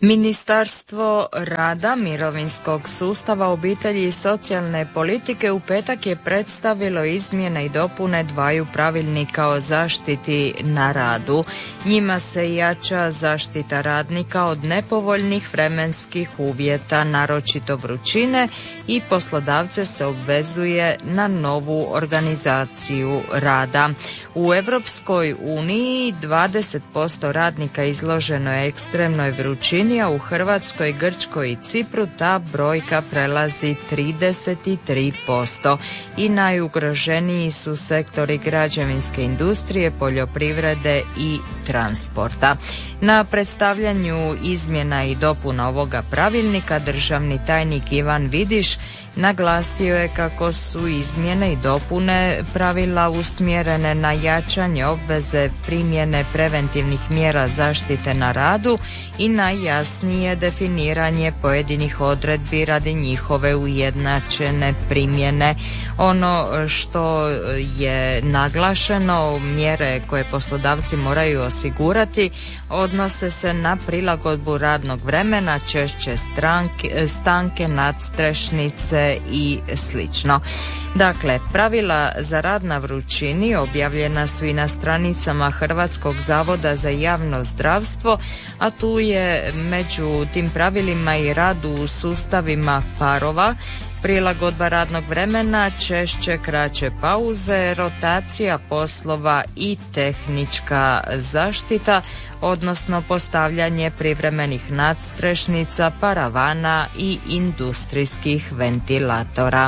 Ministarstvo rada, mirovinskog sustava, obitelji i socijalne politike u petak je predstavilo izmjene i dopune dvaju pravilnika o zaštiti na radu. Njima se jača zaštita radnika od nepovoljnih vremenskih uvjeta, naročito vrućine, i poslodavce se obvezuje na novu organizaciju rada. U Europskoj uniji 20% radnika izloženo je ekstremnoj vrućini, a u Hrvatskoj, Grčkoj i Cipru ta brojka prelazi 33%. I najugroženiji su sektori građevinske industrije, poljoprivrede i transporta. Na predstavljanju izmjena i dopuna ovoga pravilnika državni tajnik Ivan Vidiš naglasio je kako su izmjene i dopune pravila usmjerene na jačanje obveze primjene preventivnih mjera zaštite na radu i na jasnije definiranje pojedinih odredbi radi njihove ujednačene primjene. Ono što je naglašeno, mjere koje poslodavci moraju osigurati odnose se na prilagodbu radnog vremena, češće stanke, nadstrešnice i slično. Dakle, pravila za rad na vrućini objavljena su i na stranicama Hrvatskog zavoda za javno zdravstvo, a tu je među tim pravilima i rad u sustavima parova, prilagodba radnog vremena, češće kraće pauze, rotacija poslova i tehnička zaštita, odnosno postavljanje privremenih nadstrešnica, paravana i industrijskih ventilatora.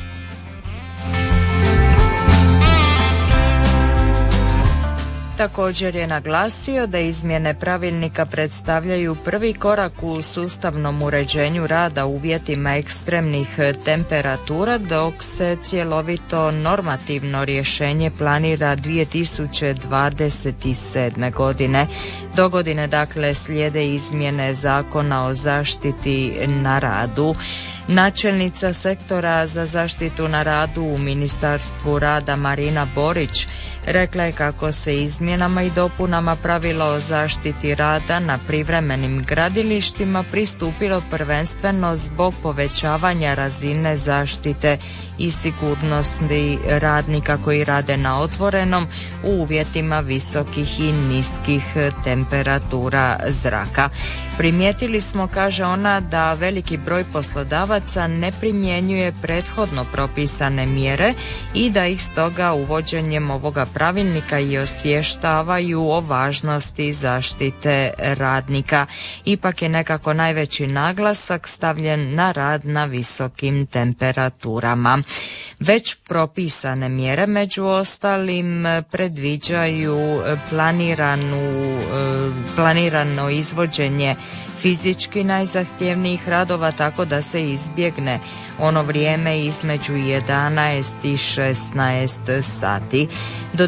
Također je naglasio da izmjene pravilnika predstavljaju prvi korak u sustavnom uređenju rada u uvjetima ekstremnih temperatura, dok se cjelovito normativno rješenje planira 2027. godine. Do godine dakle slijede izmjene Zakona o zaštiti na radu. Načelnica sektora za zaštitu na radu u Ministarstvu rada Marina Borić rekla je kako se izmjenama i dopunama pravila o zaštiti rada na privremenim gradilištima pristupilo prvenstveno zbog povećavanja razine zaštite i sigurnosti radnika koji rade na otvorenom u uvjetima visokih i niskih temperatura zraka. Primijetili smo, kaže ona, da veliki broj poslodavaca ne primjenjuje prethodno propisane mjere i da ih stoga uvođenjem ovoga pravilnika i osvještavaju o važnosti zaštite radnika. Ipak je nekako najveći naglasak stavljen na rad na visokim temperaturama. Već propisane mjere među ostalim predviđaju planirano izvođenje fizički najzahtjevnijih radova tako da se izbjegne ono vrijeme između 11 i 16 sati. Do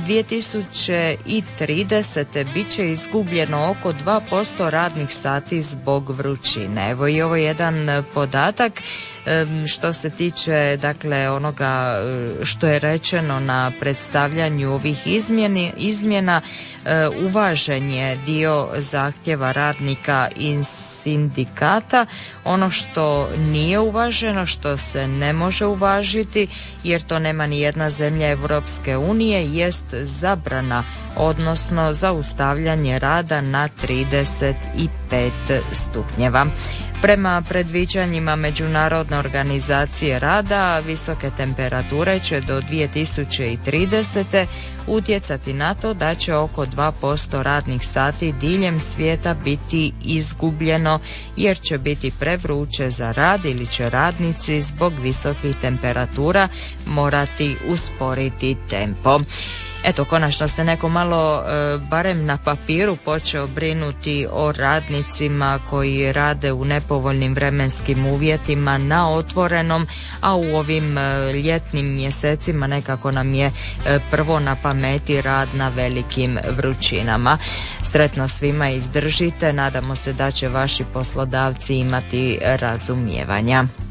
2030. bit će izgubljeno oko 2% radnih sati zbog vrućine. Evo i ovo je jedan podatak što se tiče dakle onoga što je rečeno na predstavljanju ovih izmjena. Uvažen je dio zahtjeva radnika i sindikata. Ono što nije uvaženo, što se ne može uvažiti jer to nema ni jedna zemlja Europske unije, jest zabrana, odnosno zaustavljanje rada na 35 stupnjeva. Prema predviđanjima Međunarodne organizacije rada, visoke temperature će do 2030. utjecati na to da će oko 2% radnih sati diljem svijeta biti izgubljeno jer će biti prevruće za rad ili će radnici zbog visokih temperatura morati usporiti tempo. Eto, konačno se neko malo, barem na papiru, počeo brinuti o radnicima koji rade u nepovoljnim vremenskim uvjetima na otvorenom, a u ovim ljetnim mjesecima nekako nam je prvo na pameti rad na velikim vrućinama. Sretno svima izdržite, nadamo se da će vaši poslodavci imati razumijevanja.